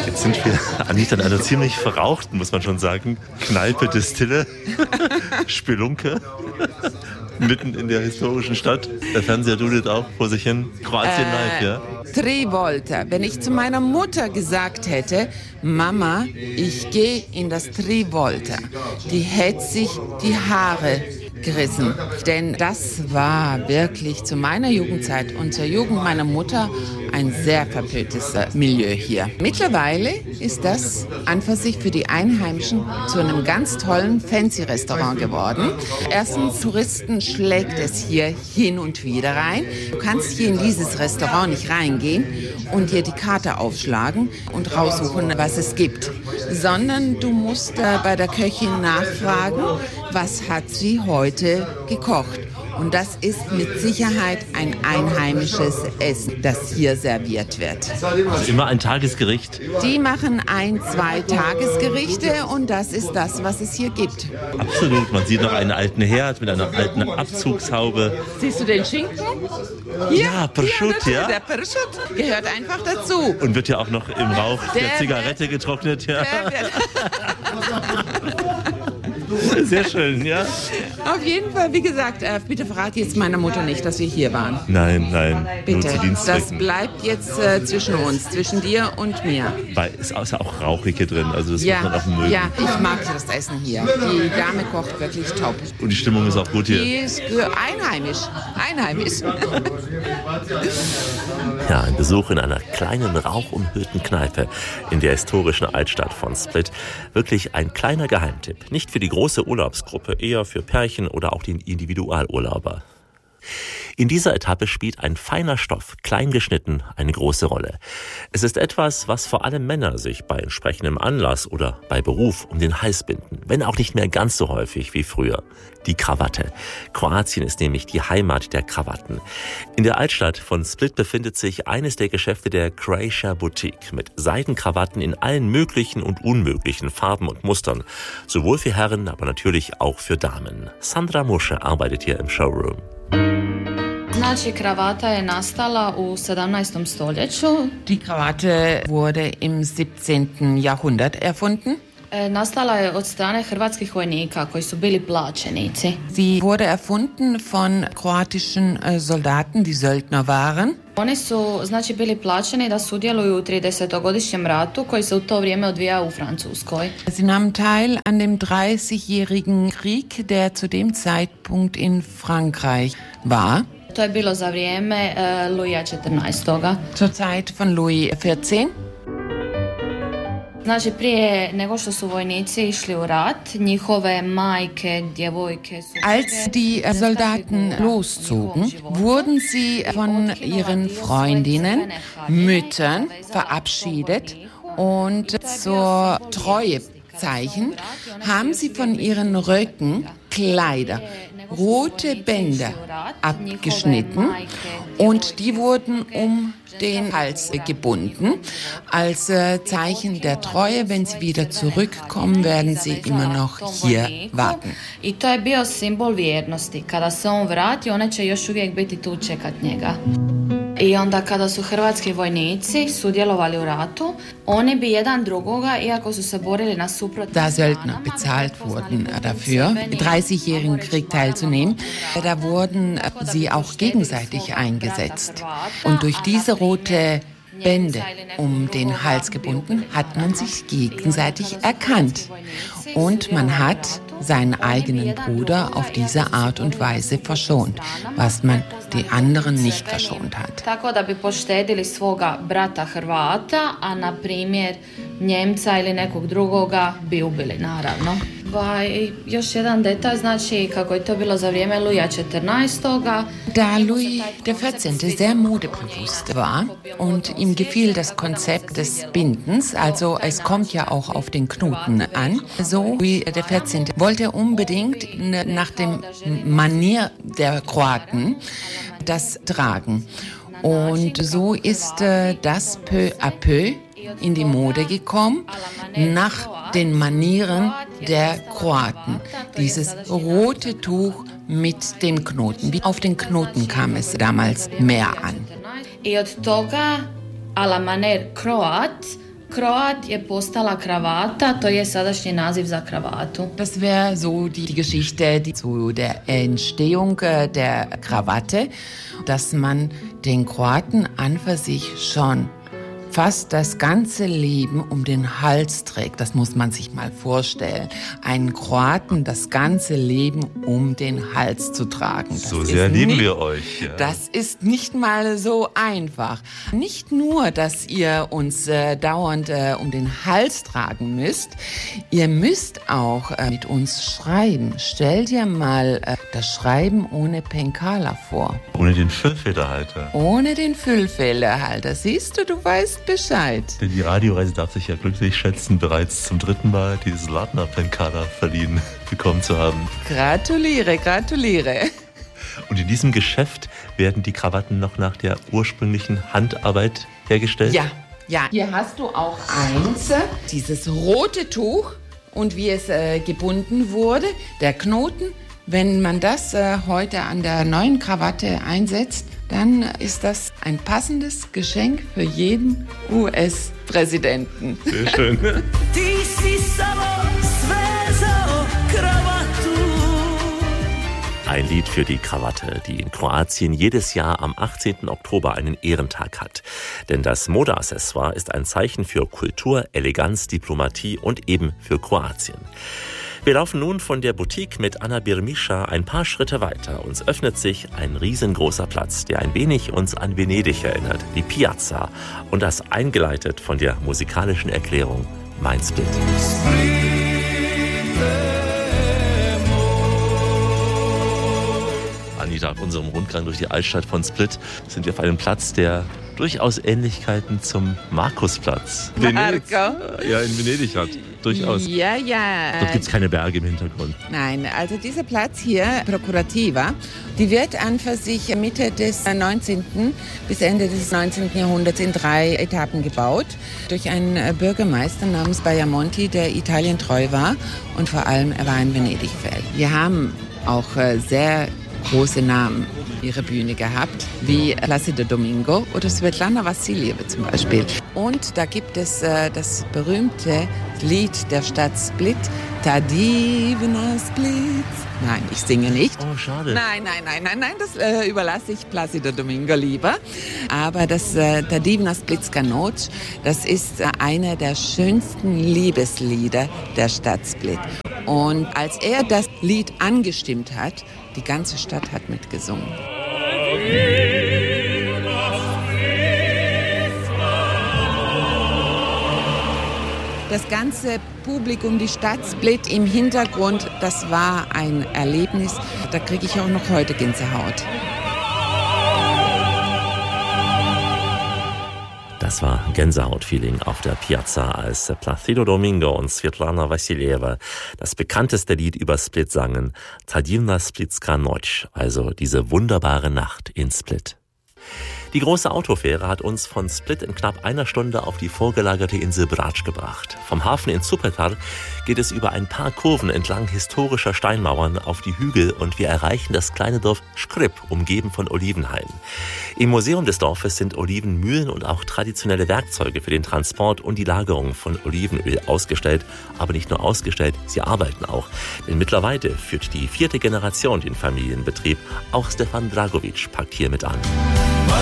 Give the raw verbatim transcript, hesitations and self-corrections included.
Jetzt sind wir, Anita, in einer ziemlich verrauchten, muss man schon sagen, Kneipe Distille, Spelunke, mitten in der historischen Stadt. Der Fernseher dudelt auch vor sich hin. Kroatien äh, live, ja? Trivolta. Wenn ich zu meiner Mutter gesagt hätte, Mama, ich gehe in das Trivolta, die hätte sich die Haare gerissen. Denn das war wirklich zu meiner Jugendzeit und zur Jugend meiner Mutter ein sehr verpöntes Milieu hier. Mittlerweile ist das an für sich für die Einheimischen zu einem ganz tollen Fancy-Restaurant geworden. Erstens, Touristen schlägt es hier hin und wieder rein. Du kannst hier in dieses Restaurant nicht reingehen und hier die Karte aufschlagen und raussuchen, was es gibt, sondern du musst äh, bei der Köchin nachfragen, was hat sie heute gekocht. Und das ist mit Sicherheit ein einheimisches Essen, das hier serviert wird. Also immer ein Tagesgericht? Die machen ein, zwei Tagesgerichte und das ist das, was es hier gibt. Absolut. Man sieht noch einen alten Herd mit einer alten Abzugshaube. Siehst du den Schinken? Hier, ja, Prosciutto, ja. Der Prosciutto gehört einfach dazu. Und wird ja auch noch im Rauch der, der Zigarette wird, getrocknet. Ja. Sehr schön, ja. Auf jeden Fall, wie gesagt, äh, bitte verrat jetzt meiner Mutter nicht, dass wir hier waren. Nein, nein, bitte. Nur zu Dienstzwecken. Das bleibt jetzt äh, zwischen uns, zwischen dir und mir. Weil es ist auch rauchig hier drin, also das ja, muss man auch mögen. Ja, ich mag das Essen hier. Die Dame kocht wirklich top. Und die Stimmung ist auch gut hier. Die ist einheimisch, einheimisch. Ja, ein Besuch in einer kleinen, rauchumhüllten Kneipe in der historischen Altstadt von Split. Wirklich ein kleiner Geheimtipp. Nicht für die große Urlaubsgruppe, eher für Pärchen oder auch den Individualurlauber. In dieser Etappe spielt ein feiner Stoff, klein geschnitten, eine große Rolle. Es ist etwas, was vor allem Männer sich bei entsprechendem Anlass oder bei Beruf um den Hals binden, wenn auch nicht mehr ganz so häufig wie früher. Die Krawatte. Kroatien ist nämlich die Heimat der Krawatten. In der Altstadt von Split befindet sich eines der Geschäfte der Croatia Boutique mit Seidenkrawatten in allen möglichen und unmöglichen Farben und Mustern. Sowohl für Herren, aber natürlich auch für Damen. Sandra Musche arbeitet hier im Showroom. Znači, kravata je nastala u sedamnaestom stoljeću. Die Krawatte wurde im siebzehnten Jahrhundert erfunden. Nastala je od strane hrvatskih vojnika koji su bili plaćenici. Sie wurde erfunden von kroatischen Soldaten, die Söldner waren. Oni su znači bili plaćeni da sudjeluju u tridesetogodišnjem ratu koji se u to vrijeme odvijao u Francuskoj. Sie nahmen teil an dem dreißigjährigen Krieg, der zu dem Zeitpunkt in Frankreich war. To je bilo za vrijeme uh, Luija četrnaestoga. Zur Zeit von Louis vierzehn. Znači, prije nego što su vojnici išli u rat, njihove majke, djevojke su... Als die Soldaten loszogen, wurden sie von ihren Freundinnen, Müttern verabschiedet und zur Treuezeichen haben sie von ihren Röcken Kleider, rote Bänder abgeschnitten und die wurden um den Hals gebunden. Als Zeichen der Treue, wenn sie wieder zurückkommen, werden sie immer noch hier warten. I to je bio simbol vjernosti. Kada se on vrati, one će još uvijek biti tu čekat njega. I onda kada su hrvatski vojnici sudjelovali u ratu, oni bi jedan drugoga, iako su se borili na suprotne Da Söldner bezahlt wurden dafür, im dreißigjährigen Krieg teilzunehmen, da wurden sie auch gegenseitig eingesetzt. Und durch diese rote Bände um den Hals gebunden, hat man sich gegenseitig erkannt. Und man hat seinen eigenen Bruder auf diese Art und Weise verschont, was man die anderen nicht verschont hat. Tako da bi poštedili svoga brata Hrvata, a na primjer Njemca ili nekog drugoga bi ubili, naravno. Pa još jedan detalj, znači kako je to bilo za vrijeme Luija četrnaestoga. Da Louis der vierzehnte sehr modebewusst war und ihm gefiel das Konzept des Bindens, also es kommt ja auch auf den Knoten an, so Louis der vierzehnte wollte unbedingt nach dem Manier der Kroaten das tragen. Und so ist äh, das peu à peu in die Mode gekommen, nach den Manieren der Kroaten. Dieses rote Tuch mit dem Knoten. Wie auf den Knoten kam es damals mehr an. I od toga, a la maner Kroat, Kroat je postala kravata, to je sadašnji naziv za kravatu. Das wäre so die, die Geschichte die zu der Entstehung der Krawatte, dass man den Kroaten an für sich schon fast das ganze Leben um den Hals trägt. Das muss man sich mal vorstellen. Einen Kroaten das ganze Leben um den Hals zu tragen. Das so sehr lieben nicht, wir euch. Ja. Das ist nicht mal so einfach. Nicht nur, dass ihr uns äh, dauernd äh, um den Hals tragen müsst, ihr müsst auch äh, mit uns schreiben. Stell dir mal äh, das Schreiben ohne Penkala vor. Ohne den Füllfederhalter. Ohne den Füllfederhalter. Siehst du, du weißt Bescheid. Denn die Radioreise darf sich ja glücklich schätzen, bereits zum dritten Mal dieses Ladner Penkala verliehen bekommen zu haben. Gratuliere, gratuliere. Und in diesem Geschäft werden die Krawatten noch nach der ursprünglichen Handarbeit hergestellt? Ja, ja. Hier hast du auch eins, dieses rote Tuch und wie es äh, gebunden wurde, der Knoten. Wenn man das äh, heute an der neuen Krawatte einsetzt, dann ist das ein passendes Geschenk für jeden U S-Präsidenten. Sehr schön. Ein Lied für die Krawatte, die in Kroatien jedes Jahr am achtzehnten Oktober einen Ehrentag hat. Denn das Modeaccessoire ist ein Zeichen für Kultur, Eleganz, Diplomatie und eben für Kroatien. Wir laufen nun von der Boutique mit Anna Birmischa ein paar Schritte weiter. Uns öffnet sich ein riesengroßer Platz, der ein wenig uns an Venedig erinnert, die Piazza. Und das eingeleitet von der musikalischen Erklärung Mein Split. Anita, auf unserem Rundgang durch die Altstadt von Split sind wir auf einem Platz, der durchaus Ähnlichkeiten zum Markusplatz. Venedig, ja, in Venedig hat. Durchaus. Ja, ja. Dort gibt es keine Berge im Hintergrund. Nein, also dieser Platz hier, Procurativa, die wird an für sich Mitte des neunzehnten bis Ende des neunzehnten Jahrhunderts in drei Etappen gebaut. Durch einen Bürgermeister namens Bajamonti, der Italien treu war und vor allem er war ein Venedig-Fan. Wir haben auch sehr große Namen ihre Bühne gehabt, wie Placido Domingo oder Svetlana Vassiljeva zum Beispiel. Und da gibt es äh, das berühmte Lied der Stadt Split, Ta divna Split. Nein, ich singe nicht. Oh, schade. Nein, nein, nein, nein, nein, das äh, überlasse ich Placido Domingo lieber. Aber das äh, Ta divna Splitska Noc, das ist äh, einer der schönsten Liebeslieder der Stadt Split. Und als er das Lied angestimmt hat, die ganze Stadt hat mitgesungen. Das ganze Publikum, die Stadt Split im Hintergrund, das war ein Erlebnis. Da kriege ich auch noch heute Gänsehaut. Das war Gänsehaut-Feeling auf der Piazza, als Placido Domingo und Svetlana Vassiljeva das bekannteste Lied über Split sangen, Ta divna Splitska Noc, also diese wunderbare Nacht in Split. Die große Autofähre hat uns von Split in knapp einer Stunde auf die vorgelagerte Insel Brač gebracht. Vom Hafen in Supetar geht es über ein paar Kurven entlang historischer Steinmauern auf die Hügel und wir erreichen das kleine Dorf Škrip, umgeben von Olivenhainen. Im Museum des Dorfes sind Olivenmühlen und auch traditionelle Werkzeuge für den Transport und die Lagerung von Olivenöl ausgestellt. Aber nicht nur ausgestellt, sie arbeiten auch. Denn mittlerweile führt die vierte Generation den Familienbetrieb. Auch Stefan Dragovic packt hier mit an.